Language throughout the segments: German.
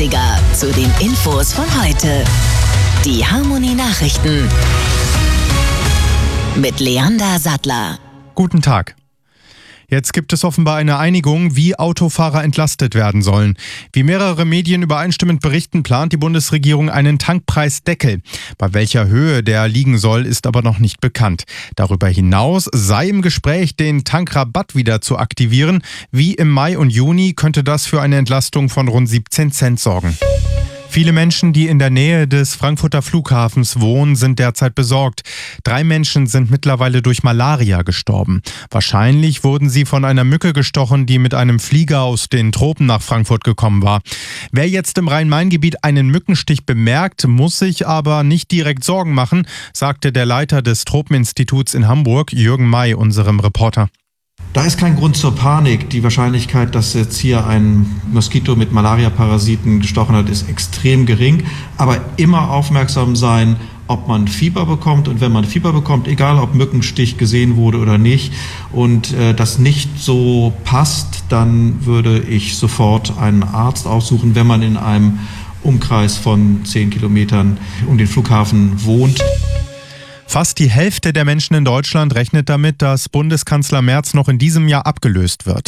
Klassiker zu den Infos von heute. Die Harmony Nachrichten mit Leander Sattler. Guten Tag. Jetzt gibt es offenbar eine Einigung, wie Autofahrer entlastet werden sollen. Wie mehrere Medien übereinstimmend berichten, plant die Bundesregierung einen Tankpreisdeckel. Bei welcher Höhe der liegen soll, ist aber noch nicht bekannt. Darüber hinaus sei im Gespräch, den Tankrabatt wieder zu aktivieren. Wie im Mai und Juni könnte das für eine Entlastung von rund 17 Cent sorgen. Viele Menschen, die in der Nähe des Frankfurter Flughafens wohnen, sind derzeit besorgt. 3 Menschen sind mittlerweile durch Malaria gestorben. Wahrscheinlich wurden sie von einer Mücke gestochen, die mit einem Flieger aus den Tropen nach Frankfurt gekommen war. Wer jetzt im Rhein-Main-Gebiet einen Mückenstich bemerkt, muss sich aber nicht direkt Sorgen machen, sagte der Leiter des Tropeninstituts in Hamburg, Jürgen May, unserem Reporter. Da ist kein Grund zur Panik. Die Wahrscheinlichkeit, dass jetzt hier ein Moskito mit Malaria-Parasiten gestochen hat, ist extrem gering. Aber immer aufmerksam sein, ob man Fieber bekommt. Und wenn man Fieber bekommt, egal ob Mückenstich gesehen wurde oder nicht, und das nicht so passt, dann würde ich sofort einen Arzt aufsuchen, wenn man in einem Umkreis von 10 Kilometern um den Flughafen wohnt. Fast die Hälfte der Menschen in Deutschland rechnet damit, dass Bundeskanzler Merz noch in diesem Jahr abgelöst wird.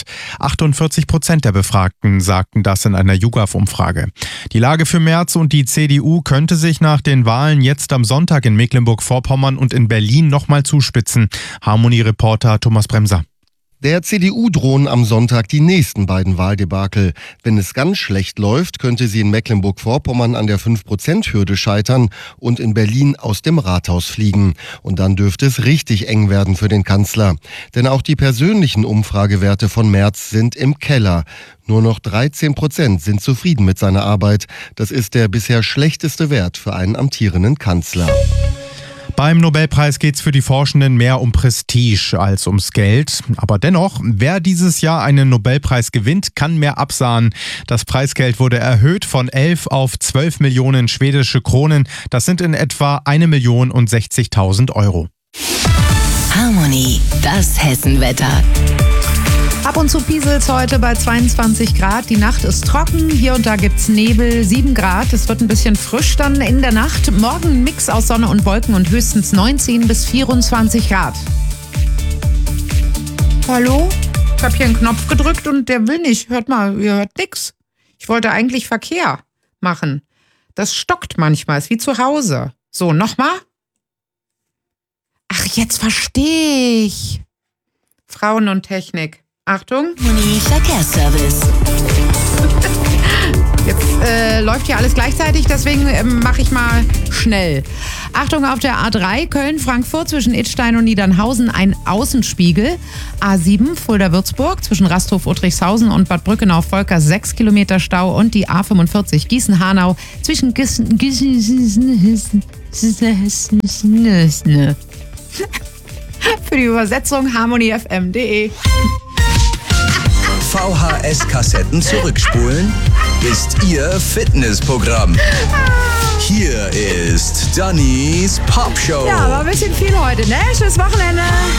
48% der Befragten sagten das in einer YouGov-Umfrage. Die Lage für Merz und die CDU könnte sich nach den Wahlen jetzt am Sonntag in Mecklenburg-Vorpommern und in Berlin nochmal zuspitzen. Harmony-Reporter Thomas Bremser. Der CDU drohen am Sonntag die nächsten beiden Wahldebakel. Wenn es ganz schlecht läuft, könnte sie in Mecklenburg-Vorpommern an der 5%-Hürde scheitern und in Berlin aus dem Rathaus fliegen. Und dann dürfte es richtig eng werden für den Kanzler. Denn auch die persönlichen Umfragewerte von Merz sind im Keller. Nur noch 13% sind zufrieden mit seiner Arbeit. Das ist der bisher schlechteste Wert für einen amtierenden Kanzler. Beim Nobelpreis geht es für die Forschenden mehr um Prestige als ums Geld. Aber dennoch, wer dieses Jahr einen Nobelpreis gewinnt, kann mehr absahnen. Das Preisgeld wurde erhöht von 11 auf 12 Millionen schwedische Kronen. Das sind in etwa 1.060.000 Euro. Harmony, das Hessenwetter. Ab und zu pieselt's heute bei 22 Grad. Die Nacht ist trocken. Hier und da gibt's Nebel, 7 Grad. Es wird ein bisschen frisch dann in der Nacht. Morgen ein Mix aus Sonne und Wolken und höchstens 19 bis 24 Grad. Hallo? Ich habe hier einen Knopf gedrückt und der will nicht. Hört mal, ihr hört nix. Ich wollte eigentlich Verkehr machen. Das stockt manchmal, ist wie zu Hause. So, nochmal? Ach, jetzt verstehe ich. Frauen und Technik. Achtung. Harmony Verkehrsservice. Jetzt läuft hier alles gleichzeitig, deswegen mache ich mal schnell. Achtung, auf der A3 Köln-Frankfurt zwischen Idstein und Niedernhausen ein Außenspiegel. A7 Fulda-Würzburg zwischen Rasthof-Uttrichshausen und Bad Brückenau-Volker 6 Kilometer Stau und die A45 Gießen-Hanau zwischen Für die Übersetzung harmonyfm.de. VHS-Kassetten zurückspulen ist Ihr Fitnessprogramm. Hier ist Dannys Popshow. Ja, war ein bisschen viel heute, ne? Schönes Wochenende.